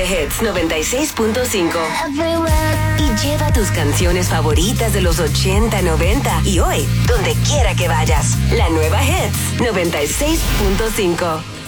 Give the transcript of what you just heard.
Hits 96.5. Y lleva tus canciones favoritas de los 80, 90 y hoy, donde quiera que vayas. La nueva Hits 96.5.